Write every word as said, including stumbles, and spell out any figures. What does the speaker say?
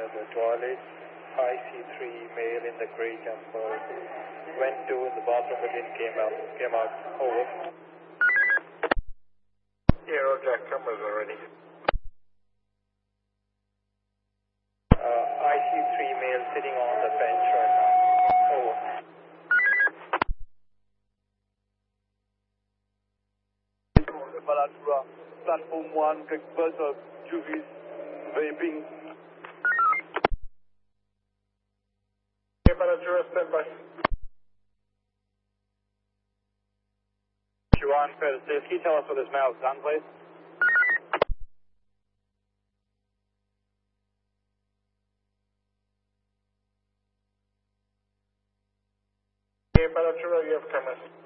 near the toilet. I C three male in the gray jumper. Went to the bathroom again, came out. Came out. Over. Yeah, Roger, cameras are ready. Uh, I C three male sitting on the bench right now. Over. Balatura, platform one, expert of Juvis, vaping. Yeah, Balatura, stand by. Juan, can you tell us what his mouth's done, please? Yeah, Balatura, you have cameras.